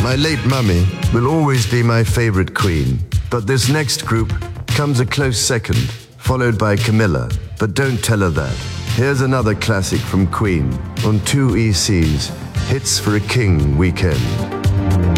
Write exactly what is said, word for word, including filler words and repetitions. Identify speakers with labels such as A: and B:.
A: My late mummy will always be my favorite queen, but this next group comes a close second, followed by Camilla, but don't tell her that. Here's another classic from Queen on two E Cs, Hits for a King Weekend.